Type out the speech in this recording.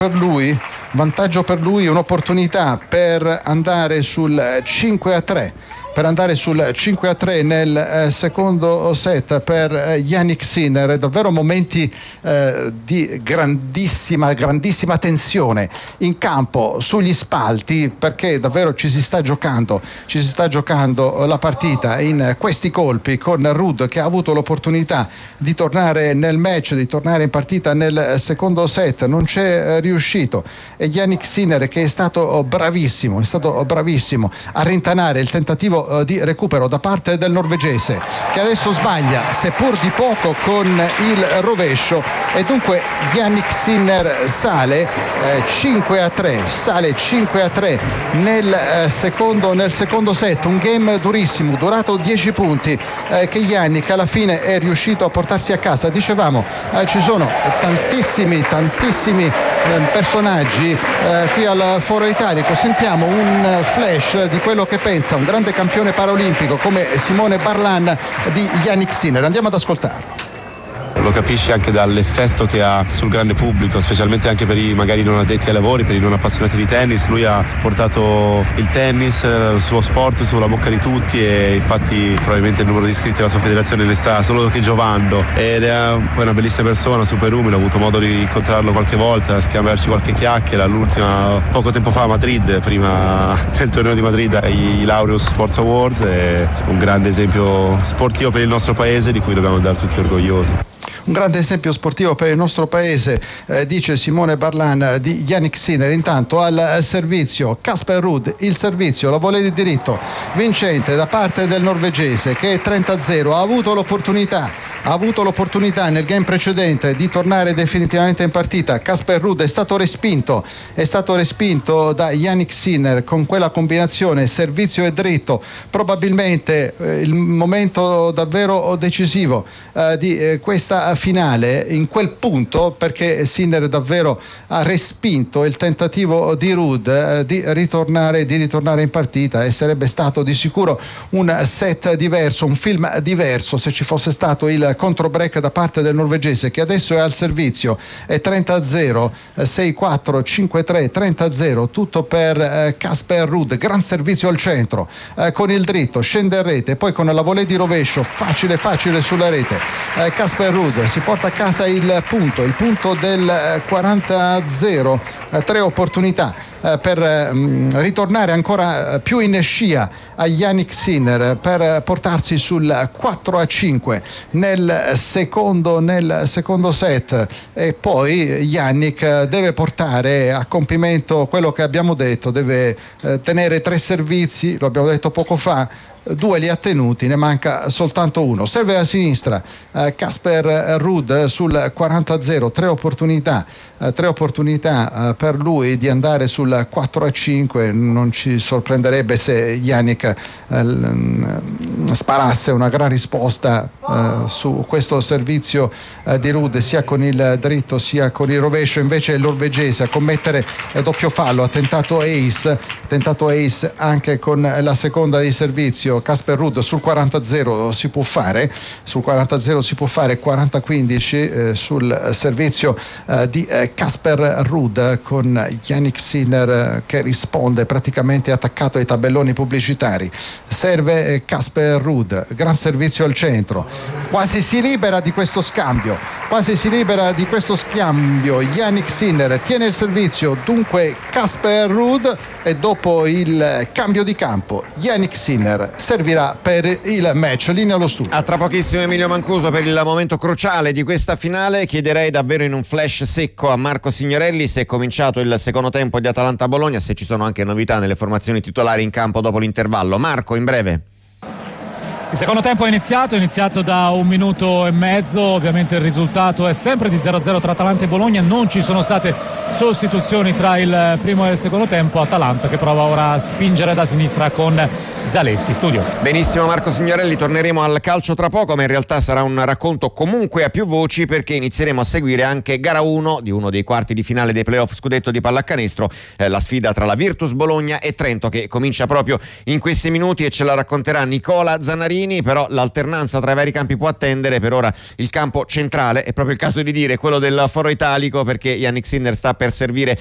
vantaggio per lui, un'opportunità per andare sul 5-3. Per andare sul 5-3 nel secondo set per Jannik Sinner. Davvero momenti di grandissima tensione in campo, sugli spalti, perché davvero ci si sta giocando la partita in questi colpi, con Ruud che ha avuto l'opportunità di tornare nel match, di tornare in partita nel secondo set, non c'è riuscito, e Jannik Sinner che è stato bravissimo a rintanare il tentativo di recupero da parte del norvegese, che adesso sbaglia seppur di poco con il rovescio, e dunque Jannik Sinner sale 5-3 nel secondo set, un game durissimo, durato 10 punti, che Jannik alla fine è riuscito a portarsi a casa. Dicevamo, ci sono tantissimi personaggi qui al Foro Italico. Sentiamo un flash di quello che pensa un grande campione paraolimpico come Simone Barlan di Jannik Sinner. Andiamo ad ascoltarlo. Lo capisci anche dall'effetto che ha sul grande pubblico, specialmente anche per i magari non addetti ai lavori, per i non appassionati di tennis. Lui ha portato il tennis, il suo sport, sulla bocca di tutti, e infatti probabilmente il numero di iscritti alla sua federazione ne sta solo che giovando, ed è poi una bellissima persona, super umile. Ho avuto modo di incontrarlo qualche volta, scambiarci qualche chiacchiera, l'ultima poco tempo fa a Madrid, prima del torneo di Madrid ai Laureus Sports Awards. È un grande esempio sportivo per il nostro paese, di cui dobbiamo andare tutti orgogliosi. Un grande esempio sportivo per il nostro paese, dice Simone Barlan di Jannik Sinner. Intanto al servizio Casper Ruud, il servizio, la volée di diritto vincente da parte del norvegese, che è 30-0. Ha avuto l'opportunità nel game precedente di tornare definitivamente in partita. Casper Ruud è stato respinto da Jannik Sinner con quella combinazione servizio e dritto. Probabilmente il momento davvero decisivo di questa finale, in quel punto, perché Sinner davvero ha respinto il tentativo di Ruud di ritornare in partita, e sarebbe stato di sicuro un set diverso, un film diverso, se ci fosse stato il contro break da parte del norvegese, che adesso è al servizio. È 30-0, 6-4, 5-3, 30-0, tutto per Casper Ruud. Gran servizio al centro, con il dritto scende a rete, poi con la volée di rovescio facile sulla rete. Casper Ruud si porta a casa il punto del 40-0, 3 opportunità per ritornare ancora più in scia a Jannik Sinner, per portarsi sul 4-5 nel secondo set. E poi Jannik deve portare a compimento quello che abbiamo detto, deve tenere 3 servizi, lo abbiamo detto poco fa. 2 li ha tenuti, ne manca soltanto uno. Serve a sinistra Casper Ruud sul 40-0, 3 opportunità per lui di andare sul 4-5. Non ci sorprenderebbe se Jannik sparasse una gran risposta su questo servizio di Ruud, sia con il dritto sia con il rovescio. Invece il norvegese a commettere doppio fallo, ha tentato ace anche con la seconda di servizio. Casper Ruud sul 40-0 si può fare, 40-15 sul servizio di Casper Ruud, con Jannik Sinner che risponde praticamente attaccato ai tabelloni pubblicitari. Serve Casper Ruud, gran servizio al centro, quasi si libera di questo scambio. Jannik Sinner tiene il servizio, dunque Casper Ruud, e dopo il cambio di campo Jannik Sinner servirà per il match. Linea allo studio. A tra pochissimo Emilio Mancuso per il momento cruciale di questa finale. Chiederei davvero in un flash secco a Marco Signorelli se è cominciato il secondo tempo di Atalanta-Bologna, se ci sono anche novità nelle formazioni titolari in campo dopo l'intervallo. Marco, in breve. Il secondo tempo è iniziato da 1 minuto e mezzo, ovviamente il risultato è sempre di 0-0 tra Atalanta e Bologna, non ci sono state sostituzioni tra il primo e il secondo tempo. Atalanta che prova ora a spingere da sinistra con Zaleschi. Studio. Benissimo Marco Signorelli, torneremo al calcio tra poco, ma in realtà sarà un racconto comunque a più voci, perché inizieremo a seguire anche gara 1 di uno dei quarti di finale dei playoff scudetto di pallacanestro, la sfida tra la Virtus Bologna e Trento, che comincia proprio in questi minuti, e ce la racconterà Nicola Zanarini. Chiellini, però l'alternanza tra i vari campi può attendere. Per ora il campo centrale, è proprio il caso di dire, quello del Foro Italico, perché Jannik Sinner sta per servire